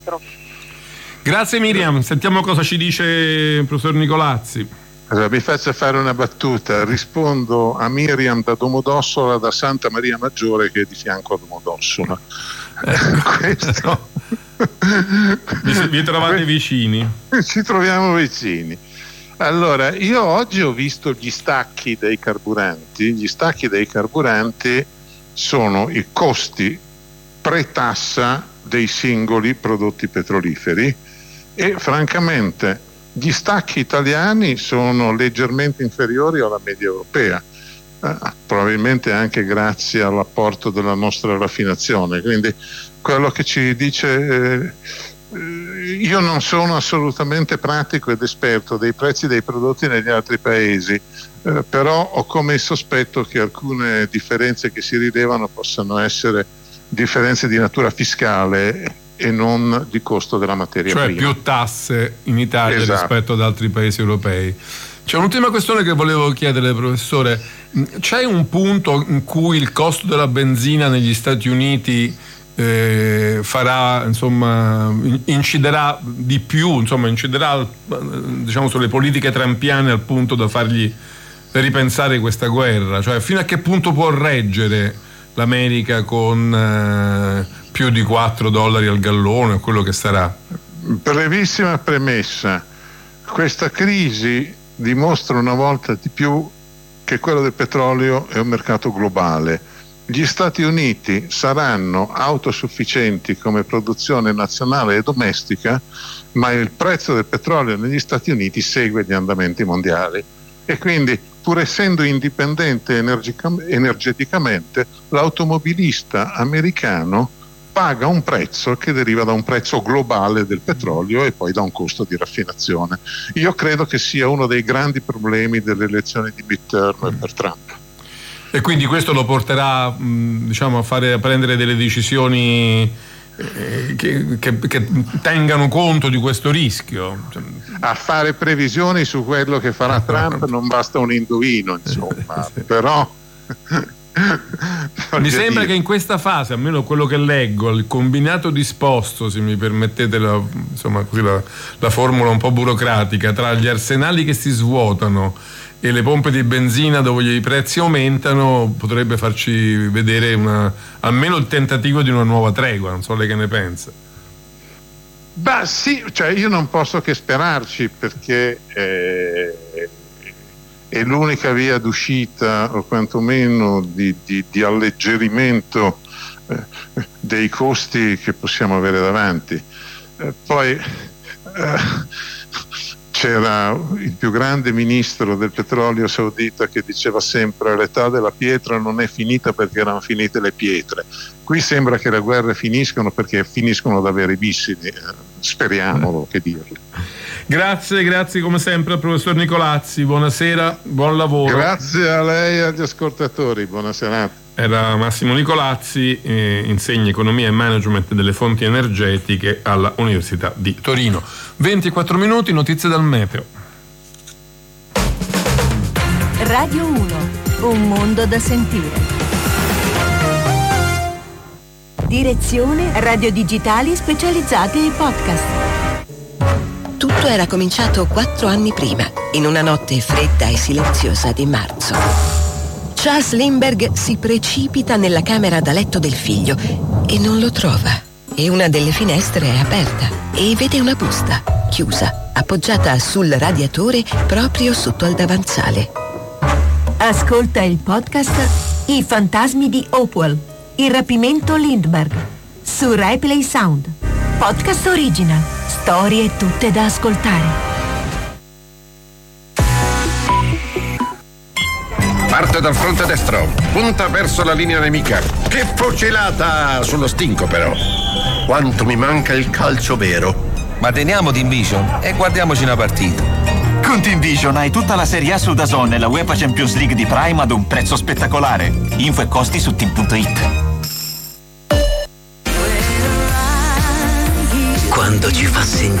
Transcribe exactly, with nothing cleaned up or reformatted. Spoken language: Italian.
Grazie Miriam, sentiamo cosa ci dice il professor Nicolazzi. Allora, mi faccia fare una battuta, rispondo a Miriam da Domodossola, da Santa Maria Maggiore, che è di fianco a Domodossola. Eh, questo vi, vi trovate vicini? Ci troviamo vicini. Allora, io oggi ho visto gli stacchi dei carburanti. Gli stacchi dei carburanti sono i costi pre-tassa dei singoli prodotti petroliferi e francamente gli stacchi italiani sono leggermente inferiori alla media europea, eh, probabilmente anche grazie all'apporto della nostra raffinazione. Quindi quello che ci dice, eh, io non sono assolutamente pratico ed esperto dei prezzi dei prodotti negli altri paesi, eh, però ho come il sospetto che alcune differenze che si rilevano possano essere differenze di natura fiscale e non di costo della materia cioè prima. Cioè più tasse in Italia, esatto, rispetto ad altri paesi europei. C'è un'ultima questione che volevo chiedere, professore. C'è un punto in cui il costo della benzina negli Stati Uniti eh, farà, insomma, inciderà di più, insomma, inciderà, diciamo, sulle politiche trumpiane al punto da fargli ripensare questa guerra? Cioè, fino a che punto può reggere l'America con eh, più di quattro dollari al gallone o quello che sarà? Brevissima premessa: questa crisi dimostra una volta di più che quello del petrolio è un mercato globale. Gli Stati Uniti saranno autosufficienti come produzione nazionale e domestica, ma il prezzo del petrolio negli Stati Uniti segue gli andamenti mondiali e quindi, pur essendo indipendente energica- energeticamente, l'automobilista americano paga un prezzo che deriva da un prezzo globale del petrolio e poi da un costo di raffinazione. Io credo che sia uno dei grandi problemi delle elezioni di midterm per Trump. E quindi questo lo porterà, mh, diciamo, a fare a prendere delle decisioni eh, che, che, che tengano conto di questo rischio. A fare previsioni su quello che farà Trump non basta un indovino, insomma, però mi sembra che in questa fase, almeno quello che leggo, il combinato disposto, se mi permettete la, insomma, così la, la formula un po' burocratica, tra gli arsenali che si svuotano e le pompe di benzina dove i prezzi aumentano, potrebbe farci vedere una, almeno il tentativo di una nuova tregua. Non so lei che ne pensa. Beh sì, cioè io non posso che sperarci, perché eh, è l'unica via d'uscita o quantomeno di, di, di alleggerimento eh, dei costi che possiamo avere davanti. Eh, poi eh, c'era il più grande ministro del petrolio saudita che diceva sempre: l'età della pietra non è finita perché erano finite le pietre. Qui sembra che le guerre finiscono perché finiscono ad avere i missili, speriamolo, che dirlo. Grazie, grazie come sempre al professor Nicolazzi, buonasera, buon lavoro. Grazie a lei e agli ascoltatori, buona serata. Era Massimo Nicolazzi, eh, insegna economia e management delle fonti energetiche alla Università di Torino. ventiquattro minuti, notizie dal meteo. Radio uno, un mondo da sentire. Direzione Radio Digitali specializzate in podcast. Tutto era cominciato quattro anni prima, in una notte fredda e silenziosa di marzo. Charles Lindbergh si precipita nella camera da letto del figlio e non lo trova. E una delle finestre è aperta e vede una busta, chiusa, appoggiata sul radiatore proprio sotto al davanzale. Ascolta il podcast I fantasmi di Hopewell, il rapimento Lindbergh, su RaiPlay Sound. Podcast original, storie tutte da ascoltare. Parte dal fronte destro, punta verso la linea nemica. Che fucilata sullo stinco, però. Quanto mi manca il calcio vero. Ma teniamo Team Vision e guardiamoci una partita. Con Team Vision hai tutta la Serie A su DAZN e la UEFA Champions League di Prime ad un prezzo spettacolare. Info e costi su team punto it. Quando ci fa sentire